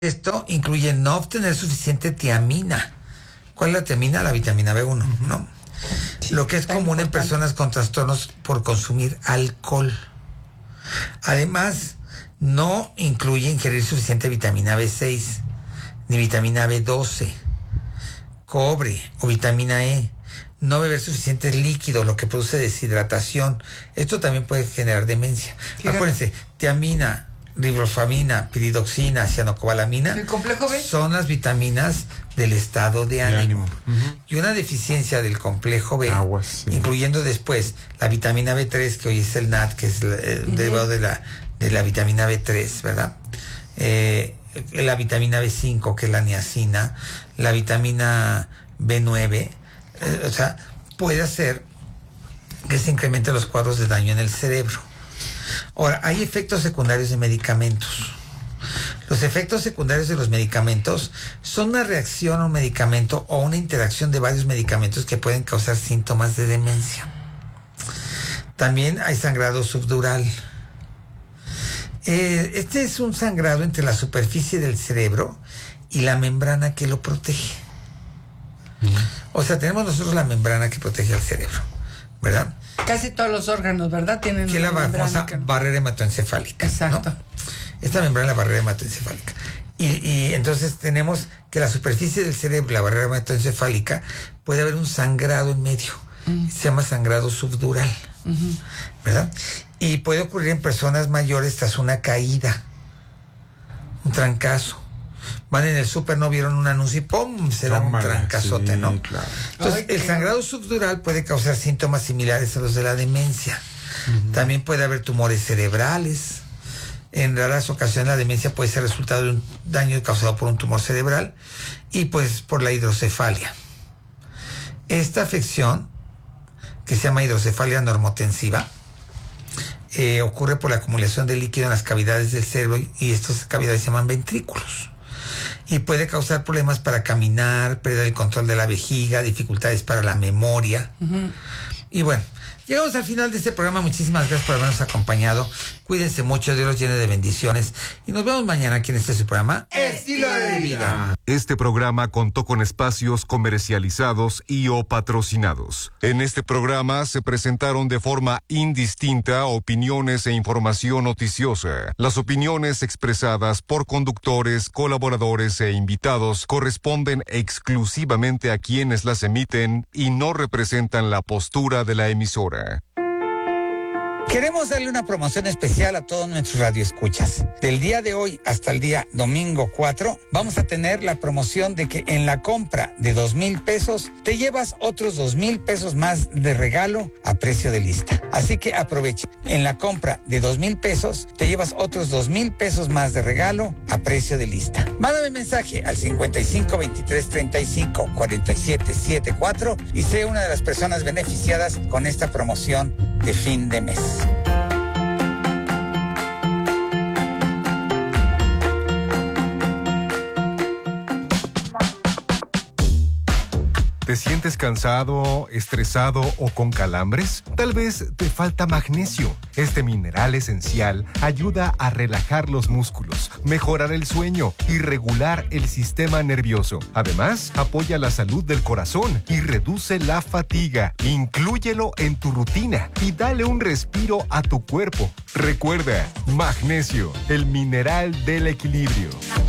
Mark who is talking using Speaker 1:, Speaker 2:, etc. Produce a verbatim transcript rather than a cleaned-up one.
Speaker 1: Esto incluye no obtener suficiente tiamina. ¿Cuál es la tiamina? La vitamina B uno, uh-huh. ¿no? Sí, lo que es común importante en personas con trastornos por consumir alcohol. Además, no incluye ingerir suficiente vitamina B seis, ni vitamina B doce, cobre o vitamina E. No beber suficientes líquidos, lo que produce deshidratación. Esto también puede generar demencia. Fíjate. Acuérdense, tiamina, riboflavina, piridoxina, cianocobalamina,
Speaker 2: ¿el complejo B?
Speaker 1: Son las vitaminas del estado de ánimo. De ánimo. Uh-huh. Y una deficiencia del complejo B, Agua, sí. incluyendo después la vitamina B tres, que hoy es el N A D, que es el uh-huh. derivado de la, de la vitamina B tres, ¿verdad? Eh, la vitamina B cinco, que es la niacina, la vitamina B nueve, eh, o sea, puede hacer que se incrementen los cuadros de daño en el cerebro. Ahora, hay efectos secundarios de medicamentos. Los efectos secundarios de los medicamentos son una reacción a un medicamento o una interacción de varios medicamentos que pueden causar síntomas de demencia. También hay sangrado subdural. Eh, este es un sangrado entre la superficie del cerebro y la membrana que lo protege. Mm. O sea, tenemos nosotros la membrana que protege al cerebro, ¿verdad?
Speaker 2: Casi todos los órganos, ¿verdad? Tienen
Speaker 1: que la famosa que... barrera hematoencefálica.
Speaker 2: Exacto.
Speaker 1: ¿no? Esta membrana es la barrera hematoencefálica. Y, y entonces tenemos que la superficie del cerebro, la barrera hematoencefálica, puede haber un sangrado en medio. Uh-huh. Se llama sangrado subdural. Uh-huh. ¿Verdad? Y puede ocurrir en personas mayores tras una caída, un trancazo. Van en el súper, no vieron un anuncio y ¡pum! Se da un trancazote, sí, ¿no? Claro. Entonces, Ay, el sangrado subdural puede causar síntomas similares a los de la demencia. Uh-huh. También puede haber tumores cerebrales. En raras ocasiones la demencia puede ser resultado de un daño causado por un tumor cerebral y pues por la hidrocefalia. Esta afección, que se llama hidrocefalia normotensiva, eh, ocurre por la acumulación de líquido en las cavidades del cerebro y estas cavidades se llaman ventrículos. Y puede causar problemas para caminar, pérdida del control de la vejiga, dificultades para la memoria. Uh-huh. Y bueno, llegamos al final de este programa. Muchísimas gracias por habernos acompañado. Cuídense mucho, Dios los llene de bendiciones. Y nos vemos mañana aquí en este su programa
Speaker 3: Estilo de Vida.
Speaker 4: Este programa contó con espacios comercializados y o patrocinados. En este programa se presentaron de forma indistinta opiniones e información noticiosa. Las opiniones expresadas por conductores, colaboradores e invitados corresponden exclusivamente a quienes las emiten y no representan la postura de la emisora.
Speaker 1: Queremos darle una promoción especial a todos nuestros radioescuchas. Del día de hoy hasta el día domingo cuatro, vamos a tener la promoción de que en la compra de dos mil pesos te llevas otros dos mil pesos más de regalo a precio de lista. Así que aprovecha. En la compra de dos mil pesos te llevas otros dos mil pesos más de regalo a precio de lista. Mándame mensaje al cincuenta y cinco, veintitrés, treinta y cinco, cuarenta y siete, setenta y cuatro y sé una de las personas beneficiadas con esta promoción de fin de mes.
Speaker 4: ¿Te sientes cansado, estresado o con calambres? Tal vez te falta magnesio. Este mineral esencial ayuda a relajar los músculos, mejorar el sueño y regular el sistema nervioso. Además, apoya la salud del corazón y reduce la fatiga. Inclúyelo en tu rutina y dale un respiro a tu cuerpo. Recuerda, magnesio, el mineral del equilibrio.